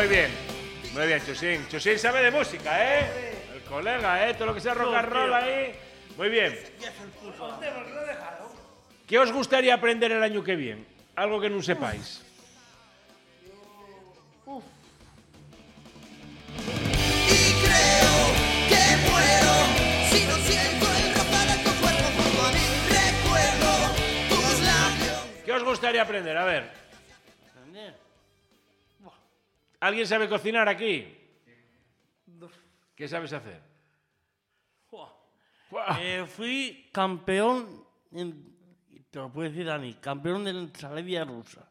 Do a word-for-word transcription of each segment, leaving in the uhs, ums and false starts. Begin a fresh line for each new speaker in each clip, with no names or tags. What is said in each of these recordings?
Muy bien, muy bien, Chusín. Chusín sabe de música, ¿eh? El colega, ¿eh? Todo lo que sea rock and roll ahí. Muy bien. ¿Qué os gustaría aprender el año que viene? Algo que no sepáis.
Uf. Y creo que muero si no siento el ropa de tu cuerpo junto a mí. Recuerdo tus labios.
¿Qué os gustaría aprender? A ver. ¿Alguien sabe cocinar aquí? ¿Qué sabes hacer?
Eh, fui campeón, en, te lo puedo decir Dani, campeón de la ensaladilla rusa.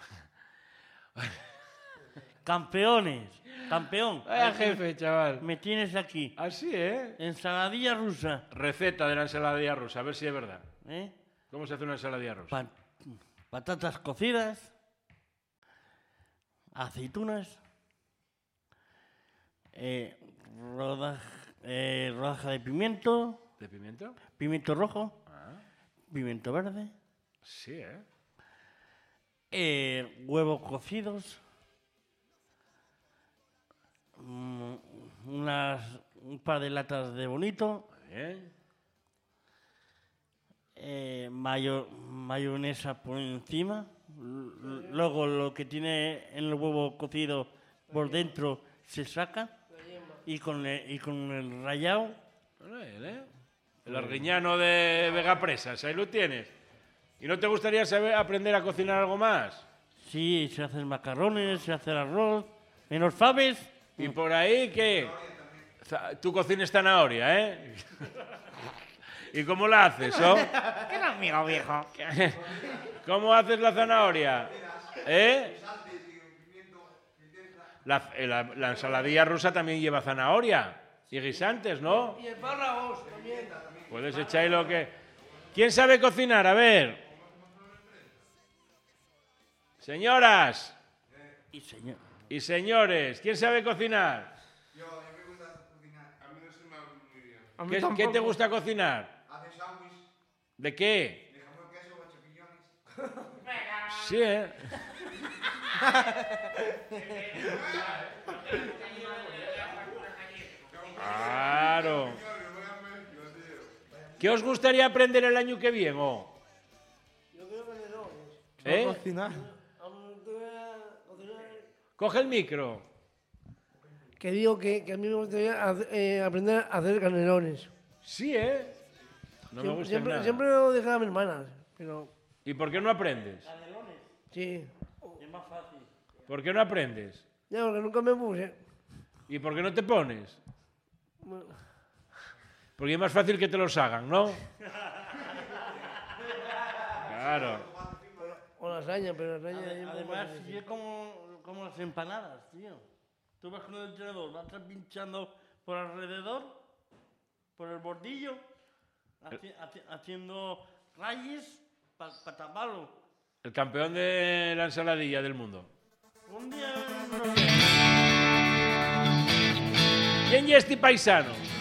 Campeones, campeón.
Vaya jefe, chaval.
Me tienes aquí.
Así, ¿eh?
Ensaladilla rusa.
Receta de la ensaladilla rusa, a ver si es verdad.
¿Eh?
¿Cómo se hace una ensaladilla rusa?
Pa patatas cocidas, aceitunas, eh, rodaja, eh, rodaja de pimiento.
¿De pimiento?
Pimiento rojo.
Ah.
Pimiento verde.
Sí, ¿eh?
eh huevos cocidos. Mm, unas, un par de latas de bonito.
Bien.
Eh, mayo, mayonesa por encima. L luego lo que tiene en el huevo cocido por dentro se saca. Y con el, y con el rallado.
¿Eh? El arguiñano de Vega Presas, ahí lo tienes. ¿Y no te gustaría saber aprender a cocinar algo más?
Sí, se hacen macarrones, se hace el arroz, menos faves.
¿Y por ahí qué? Tú cocinas zanahoria, ¿eh? ¿Y cómo la haces, oh?
¿Qué no, amigo viejo?
¿Cómo haces la zanahoria? ¿Eh? La, la, la ensaladilla rusa también lleva zanahoria y guisantes, ¿no?
Y espárragos también.
Puedes echar lo que... ¿Quién sabe cocinar? A ver. Señoras.
Y, señor.
y señores, ¿quién sabe cocinar?
Yo, a mí me gusta cocinar. A mí no se me da muy bien.
A mí
¿Qué,
tampoco.
¿Qué te gusta cocinar?
Hacer sándwich
¿De qué?
de jamón, queso o champiñones.
Sí, ¿eh? Claro. ¿Qué os gustaría aprender el año que viene? Oh?
Yo creo que no.
¿Eh?
Cocinar.
Coge el micro.
Que digo que, que a mí me gustaría hacer- eh, aprender a hacer canelones.
Sí, ¿eh? No me
Siempre-
gusta
siempre,
nada.
siempre lo dejaba a mis hermanas, pero
¿Y por qué no aprendes?
sí.
Es más fácil.
¿Por qué no aprendes?
Ya, porque nunca me puse.
¿Y por qué no te pones? Porque es más fácil que te los hagan, ¿no? Claro.
O lasaña, pero lasaña... es un poco
Además,
más
sí es como, como las empanadas, tío. Tú vas con el tenedor, vas pinchando por alrededor, por el bordillo, haci haci haciendo rayes para pa taparlo.
El campeón de la ensaladilla del mundo.
Un día...
¿Quién es este paisano?